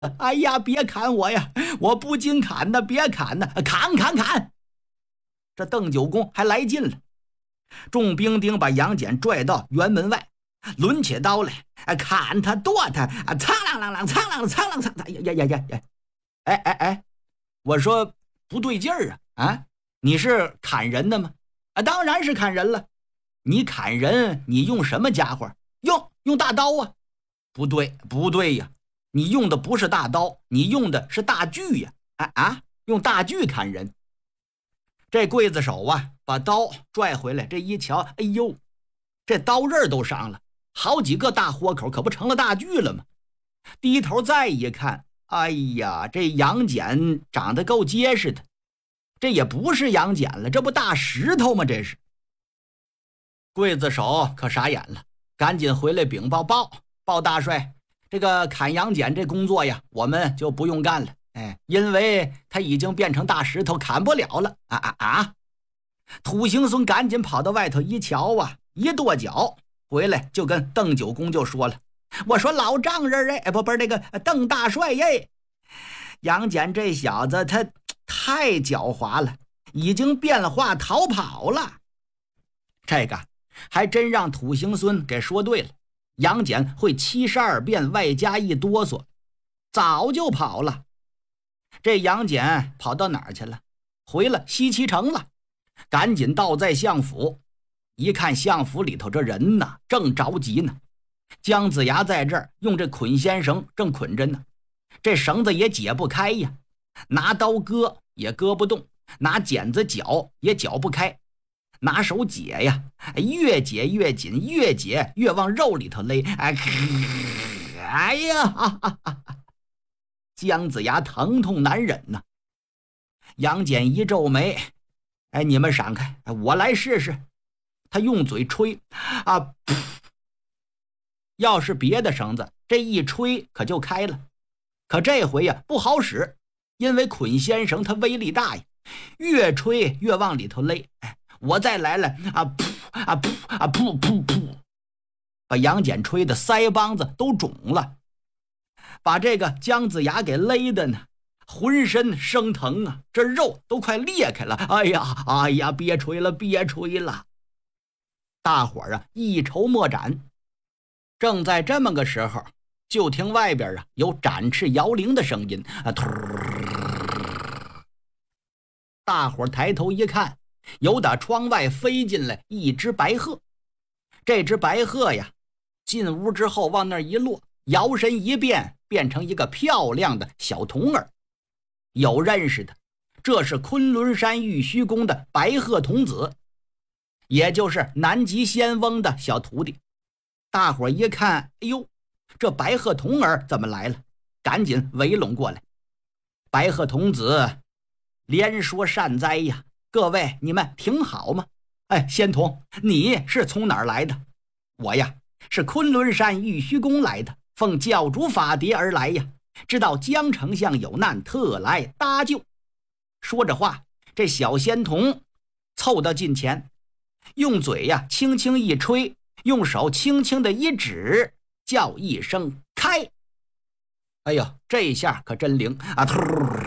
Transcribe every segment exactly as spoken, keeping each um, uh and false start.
哎呀，别砍我呀！我不禁砍呐，别砍呐，砍砍砍！这邓九公还来劲了，众兵丁把杨戬拽到辕门外，抡起刀来，砍他剁他，苍啷啷啷，苍啷苍啷苍啷，呀呀呀呀！哎哎哎，我说不对劲儿啊！啊，你是砍人的吗？啊，当然是砍人了。你砍人，你用什么家伙？用用大刀啊？不对，不对呀！你用的不是大刀，你用的是大锯呀！啊啊，用大锯砍人。这刽子手啊，把刀拽回来，这一瞧，哎呦，这刀刃都伤了，好几个大豁口，可不成了大锯了吗？低头再一看，哎呀，这杨戬长得够结实的，这也不是杨戬了，这不大石头吗？这是。刽子手可傻眼了，赶紧回来禀报报报大帅，这个砍杨戬这工作呀，我们就不用干了。哎，因为他已经变成大石头，砍不了了。啊啊啊！土行孙赶紧跑到外头一瞧啊，一跺脚回来就跟邓九公就说了：“我说老丈人哎，不不是那个邓大帅耶，杨戬这小子他太狡猾了，已经变了话逃跑了。”这个还真让土行孙给说对了，杨戬会七十二变，外加一哆嗦，早就跑了。这杨戬跑到哪儿去了？回了西岐城了，赶紧到在相府，一看相府里头这人呢，正着急呢。姜子牙在这儿用这捆仙绳正捆着呢，这绳子也解不开呀，拿刀割也割不动，拿剪子绞也绞不开，拿手解呀，越解越紧，越解越往肉里头勒。哎，哎呀！哈哈哈哈，姜子牙疼痛难忍呐。杨戬一皱眉，哎，你们闪开，我来试试。他用嘴吹啊，噗，要是别的绳子，这一吹可就开了。可这回呀不好使，因为捆仙绳它威力大呀，越吹越往里头勒。哎，我再来了啊，噗啊噗啊噗噗噗，把杨戬吹的腮帮子都肿了。把这个姜子牙给勒的呢，浑身生疼啊，这肉都快裂开了。哎呀，哎呀，别吹了，别吹了！大伙儿啊，一筹莫展。正在这么个时候，就听外边啊有展翅摇铃的声音啊，突！大伙儿抬头一看，有打窗外飞进来一只白鹤。这只白鹤呀，进屋之后往那儿一落，摇身一变，变成一个漂亮的小童儿。有认识的，这是昆仑山玉虚宫的白鹤童子，也就是南极仙翁的小徒弟。大伙一看，哎呦，这白鹤童儿怎么来了？赶紧围拢过来。白鹤童子连说善哉呀，各位你们挺好吗？哎，仙童，你是从哪儿来的？我呀，是昆仑山玉虚宫来的，奉教主法牒而来呀，知道姜丞相有难，特来搭救。说着话，这小仙童凑到近前，用嘴呀轻轻一吹，用手轻轻的一指，叫一声开。哎呦，这一下可真灵啊！突，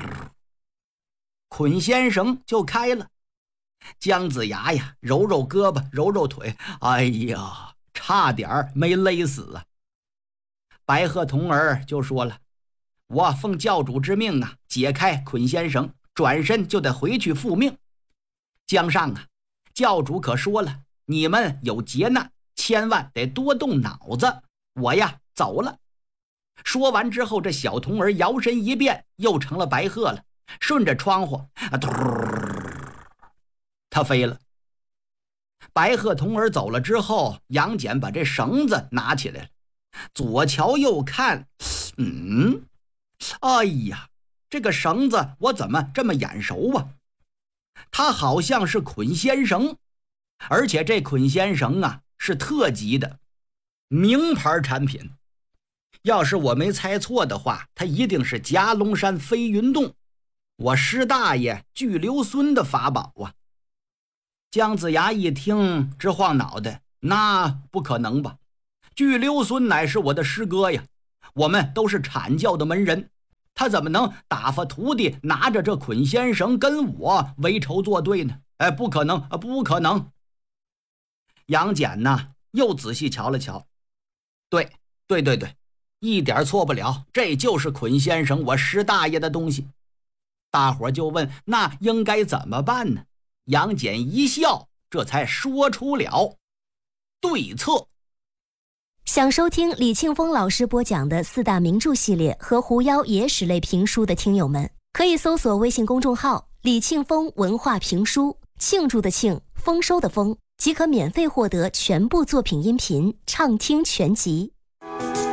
捆仙绳就开了。姜子牙呀，揉揉胳膊，揉揉腿，哎呀，差点没勒死啊！白鹤童儿就说了：“我奉教主之命啊，解开捆仙绳，转身就得回去复命。姜上啊，教主可说了，你们有劫难，千万得多动脑子。我呀，走了。”说完之后，这小童儿摇身一变，又成了白鹤了，顺着窗户啊，突，他飞了。白鹤童儿走了之后，杨戬把这绳子拿起来了，左瞧右看，嗯，哎呀，这个绳子我怎么这么眼熟啊？它好像是捆仙绳，而且这捆仙绳啊是特级的名牌产品。要是我没猜错的话，它一定是夹龙山飞云洞我师大爷巨留孙的法宝啊！姜子牙一听直晃脑袋，那不可能吧？巨留孙乃是我的师哥呀，我们都是阐教的门人， 他怎么能打发徒弟拿着这捆仙绳跟我为仇作对呢？哎，不可能，不可能！杨戬呢，又仔细瞧了瞧，对，对对对，一点错不了，这就是捆仙绳，我师大爷的东西。大伙就问，那应该怎么办呢？杨戬一笑，这才说出了对策。 想收听李庆丰老师播讲的四大名著系列和狐妖野史类评书的听友们，可以搜索微信公众号李庆丰文化评书，庆祝的庆，丰收的丰，即可免费获得全部作品音频畅听全集。